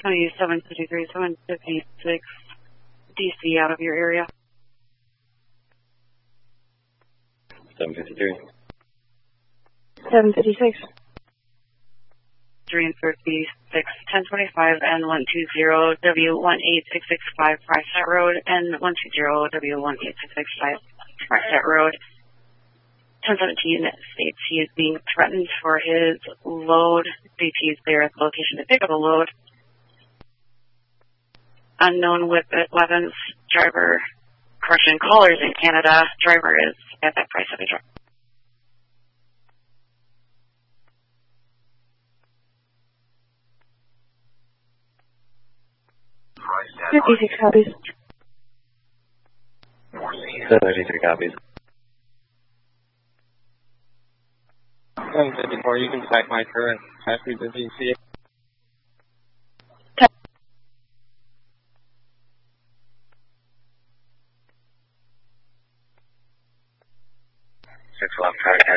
County 753, 756, DC out of your area. 753. 756. 3 and 36, 1025 and 120 W18665 Fryset Road and 120 W18665 Fryset Road. 1017 states he is being threatened for his load. DP is there at the location to pick up a load. Unknown weapons, driver, correction, callers in Canada, driver is at that price of a truck. 56 copies. 753 copies. 754, you can track my current traffic as you see it. Six left, target